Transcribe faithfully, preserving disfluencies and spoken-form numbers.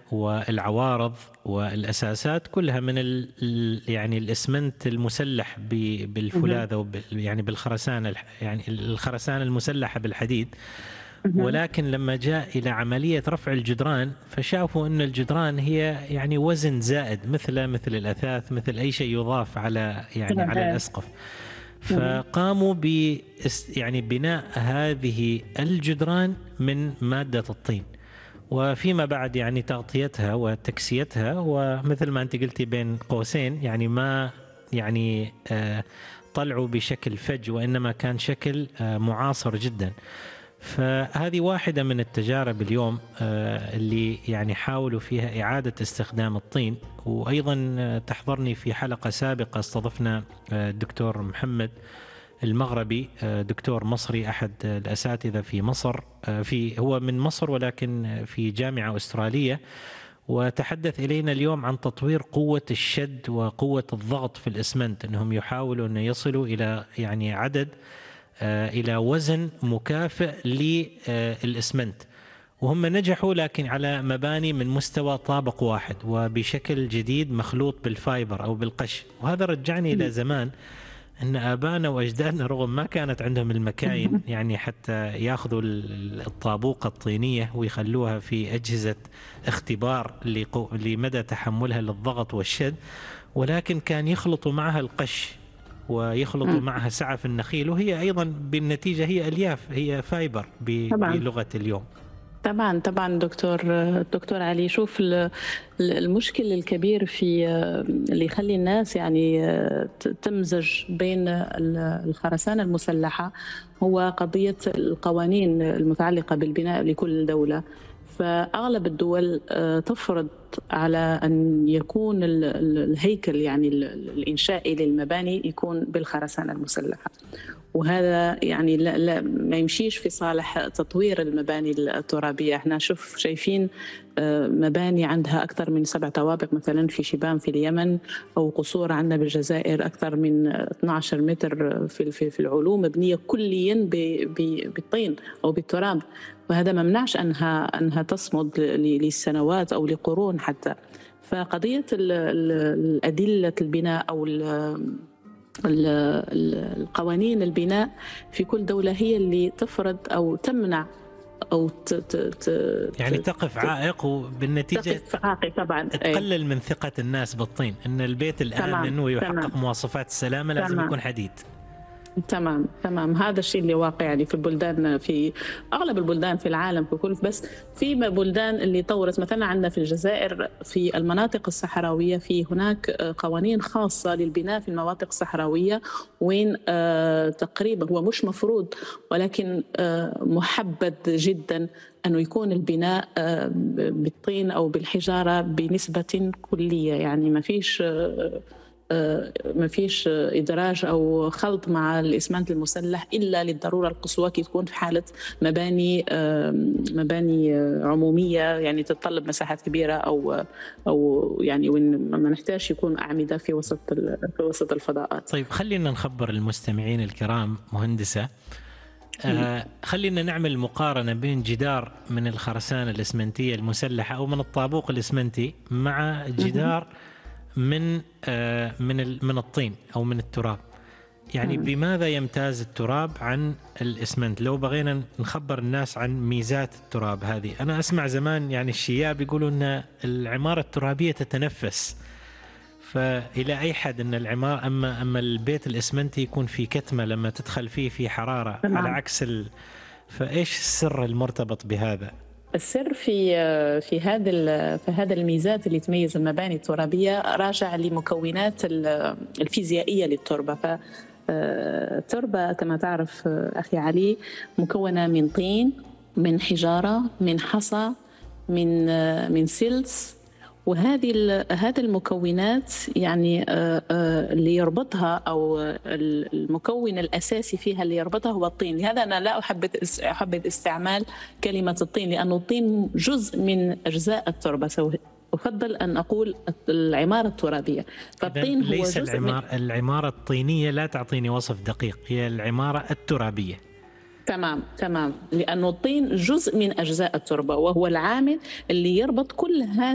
والعوارض والأساسات كلها من ال يعني الإسمنت المسلح اهم. بالفولاذ أو يعني بالخرسانة، يعني الخرسانة المسلحة بالحديد. اهم. ولكن لما جاء إلى عملية رفع الجدران فشافوا أن الجدران هي يعني وزن زائد، مثل مثل الأثاث، مثل أي شيء يضاف على يعني على صحيح. الأسقف. اهم. فقاموا ب يعني بناء هذه الجدران من مادة الطين، وفيما بعد يعني تغطيتها وتكسيتها، ومثل ما أنت قلتي بين قوسين يعني ما يعني آه طلعوا بشكل فج، وإنما كان شكل آه معاصر جدا. فهذه واحدة من التجارب اليوم اللي يعني حاولوا فيها إعادة استخدام الطين. وأيضا تحضرني في حلقة سابقة استضفنا الدكتور محمد المغربي، دكتور مصري أحد الأساتذة في مصر، في هو من مصر ولكن في جامعة أسترالية، وتحدث إلينا اليوم عن تطوير قوة الشد وقوة الضغط في الإسمنت، أنهم يحاولوا أن يصلوا إلى يعني عدد إلى وزن مكافئ للإسمنت، وهم نجحوا لكن على مباني من مستوى طابق واحد وبشكل جديد مخلوط بالفايبر أو بالقش. وهذا رجعني إلى زمان، أن آبائنا وأجدادنا رغم ما كانت عندهم المكاين يعني حتى يأخذوا الطابوقة الطينية ويخلوها في أجهزة اختبار لمدى تحملها للضغط والشد، ولكن كان يخلطوا معها القش ويخلطوا معها سعف النخيل، وهي أيضا بالنتيجة هي ألياف، هي فايبر طبعا بلغة اليوم. طبعا طبعا دكتور دكتور علي، شوف المشكل الكبير في اللي يخلي الناس يعني تمزج بين الخرسانة المسلحة هو قضية القوانين المتعلقة بالبناء لكل دولة. فأغلب الدول تفرض على أن يكون الهيكل يعني الإنشائي للمباني يكون بالخرسانة المسلحة، وهذا يعني لا, لا ما يمشيش في صالح تطوير المباني الترابية. احنا شوف شايفين مباني عندها أكثر من سبع طوابق مثلا في شبان في اليمن، أو قصور عندنا بالجزائر أكثر من اثني عشر متر في في العلو مبنية كليا بالطين أو بالتراب، وهذا ما منعش أنها أنها تصمد لسنوات أو لقرون حتى. فقضية الأدلة البناء أو القوانين البناء في كل دولة هي اللي تفرض أو تمنع أو ت ت ت يعني تقف عائق، وبالنتيجة تقف عائق طبعا تقلل من ثقة الناس بالطين، إن البيت الآمن ويحقق مواصفات السلامة لازم تمام. يكون حديد. تمام تمام هذا الشيء اللي واقع يعني في البلدان، في أغلب البلدان في العالم في كل، بس في بلدان اللي طورت مثلا عندنا في الجزائر في المناطق الصحراوية في هناك قوانين خاصة للبناء في المناطق الصحراوية، وين آه تقريبا هو مش مفروض ولكن آه محبذ جدا أنه يكون البناء آه بالطين أو بالحجارة بنسبة كلية، يعني ما فيش آه ما فيش إدراج أو خلط مع الإسمنت المسلح إلا للضرورة القصوى، كي تكون في حالة مباني مباني عمومية يعني تتطلب مساحات كبيرة، أو أو يعني وين ما نحتاج يكون أعمدة في وسط في وسط الفضاءات. طيب خلينا نخبر المستمعين الكرام مهندسة، آه خلينا نعمل مقارنة بين جدار من الخرسانة الإسمنتية المسلحة أو من الطابوق الإسمنتي مع جدار من آه من من الطين أو من التراب. يعني بماذا يمتاز التراب عن الإسمنت؟ لو بغينا نخبر الناس عن ميزات التراب هذه. أنا أسمع زمان يعني الشياب يقولوا أن العمارة الترابية تتنفس، فإلى أي حد أن العمارة أما أما البيت الإسمنتي يكون في كتمة لما تدخل فيه في حرارة على عكس ال... فإيش السر المرتبط بهذا؟ السر في في هذا في هذا الميزات اللي تميز المباني الترابية راجع لمكونات الفيزيائية للتربة. فالتربة كما تعرف أخي علي مكونة من طين، من حجارة، من حصى، من من سلس، وهذه هذه المكونات يعني اللي يربطها أو المكون الأساسي فيها اللي يربطها هو الطين. لهذا أنا لا أحب أحب استعمال كلمة الطين، لأنه الطين جزء من أجزاء التربة، أفضل أن أقول العمارة الترابية. فالطين هو ليس جزء العمارة, من العمارة الطينية لا تعطيني وصف دقيق، هي العمارة الترابية. تمام تمام لأنه الطين جزء من أجزاء التربة وهو العامل اللي يربط كل هذه